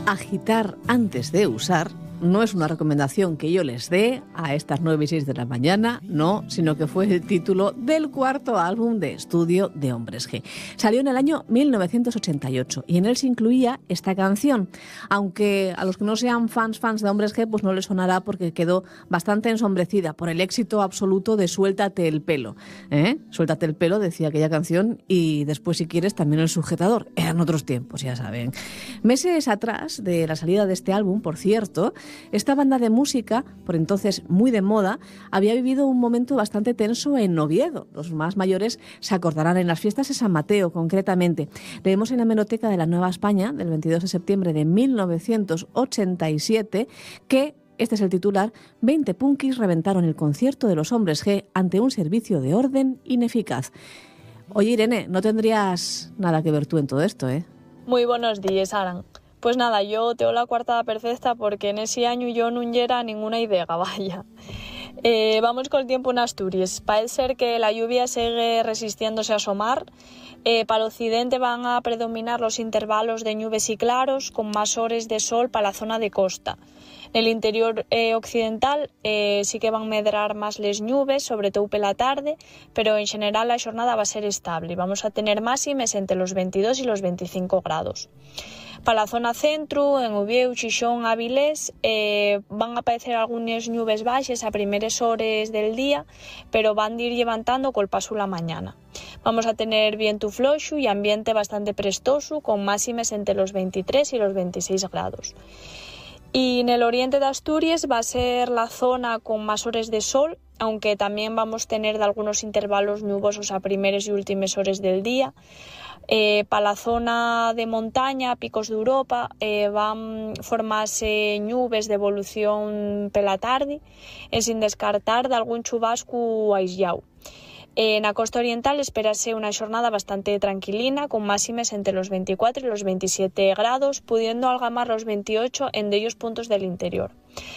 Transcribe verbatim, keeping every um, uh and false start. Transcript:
agitar antes de usar no es una recomendación que yo les dé a estas nueve y seis de la mañana, no, sino que fue el título del cuarto álbum de estudio de Hombres G. Salió en el año mil novecientos ochenta y ocho y en él se incluía esta canción, aunque a los que no sean fans fans de Hombres G pues no les sonará porque quedó bastante ensombrecida por el éxito absoluto de Suéltate el pelo. ¿Eh? Suéltate el pelo, decía aquella canción, y después, si quieres, también el sujetador. Eran otros tiempos, ya saben. Meses atrás de la salida de este álbum, por cierto, esta banda de música, por entonces muy de moda, había vivido un momento bastante tenso en Oviedo. Los más mayores se acordarán, en las fiestas de San Mateo, concretamente. Leemos en la hemeroteca de la Nueva España, del veintidós de septiembre de mil novecientos ochenta y siete, que, este es el titular, veinte punkis reventaron el concierto de los Hombres G ante un servicio de orden ineficaz. Oye, Irene, no tendrías nada que ver tú en todo esto, ¿eh? Muy buenos días, Aran. Pues nada, yo teo la cuartada perfecta porque en ese año yo no era ninguna idea, vaya. Eh, vamos con el tiempo en Asturias. Parece ser que la lluvia sigue resistiéndose a asomar. Eh, para el occidente van a predominar los intervalos de nubes y claros, con más horas de sol para la zona de costa. En el interior eh, occidental eh, sí que van a medrar más les nubes, sobre todo por la tarde, pero en general la jornada va a ser estable. Vamos a tener máximas entre los veintidós y los veinticinco grados. Para la zona centro, en Uvieu, Xixón, Avilés, eh, van a aparecer algunas nubes bajas a primeras horas del día, pero van a ir levantando con el paso de la mañana. Vamos a tener viento floxo y ambiente bastante prestoso, con máximas entre los veintitrés y los veintiséis grados. Y en el oriente de Asturias va a ser la zona con más horas de sol, aunque también vamos a tener de algunos intervalos nubosos a primeras y últimas horas del día. Eh, para la zona de montaña, picos de Europa, eh, van a formarse nubes de evolución por la tarde, eh, sin descartar de algún chubasco aislado. En la costa oriental espérase una jornada bastante tranquilina, con máximas entre los veinticuatro y los veintisiete grados, pudiendo algamar los veintiocho en de ellos puntos del interior.